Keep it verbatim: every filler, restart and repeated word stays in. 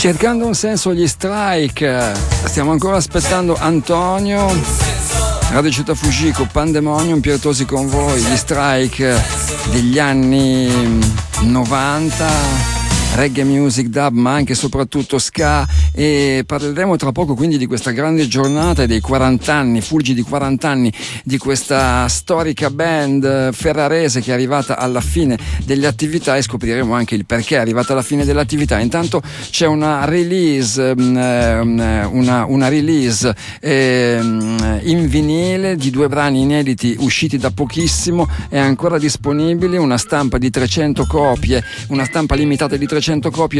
Cercando un senso gli Strike, stiamo ancora aspettando Antonio. Radio Città Fujiko, Pandemonium, Piertosi con voi, gli Strike degli anni novanta. Reggae music, dub, ma anche e soprattutto ska, e parleremo tra poco quindi di questa grande giornata e dei quaranta anni, fulgidi quaranta anni di questa storica band ferrarese che è arrivata alla fine delle attività, e scopriremo anche il perché è arrivata alla fine delle attività. Intanto c'è una release una, una release eh, in vinile di due brani inediti usciti da pochissimo, è ancora disponibile, una stampa di trecento copie, una stampa limitata di trecento copie